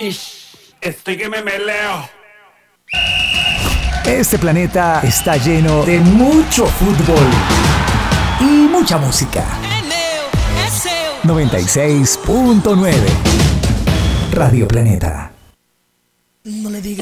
Estoy que me meleo. Este planeta está lleno de mucho fútbol y mucha música. 96.9 Radio Planeta. No le digas